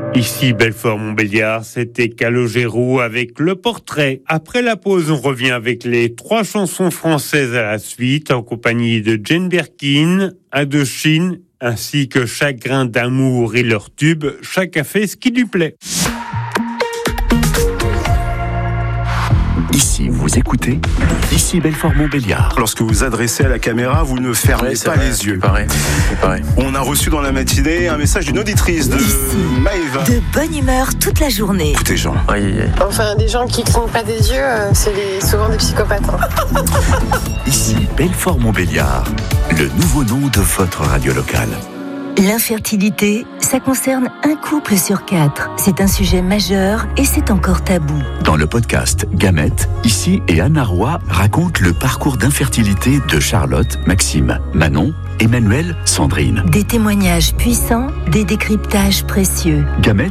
Ici Belfort-Montbéliard, c'était Calogero avec le portrait. Après la pause, on revient avec les 3 chansons françaises à la suite, en compagnie de Jane Birkin, Indochine, ainsi que Chagrin d'amour et leur tube. Chacun fait ce qui lui plaît. Ici, vous écoutez, ici Belfort-Montbéliard. Lorsque vous adressez à la caméra, vous ne fermez pas les yeux. C'est pareil. On a reçu dans la matinée un message d'une auditrice de Maëva. De bonne humeur toute la journée. Écoutez Jean. Enfin, des gens qui clignent pas des yeux, c'est souvent des psychopathes. Ici Belfort-Montbéliard, le nouveau nom de votre radio locale. L'infertilité, ça concerne un couple sur 4. C'est un sujet majeur et c'est encore tabou. Dans le podcast Gamètes, ici et Anna Roy racontent le parcours d'infertilité de Charlotte, Maxime, Manon, Emmanuel, Sandrine. Des témoignages puissants, des décryptages précieux. Gamètes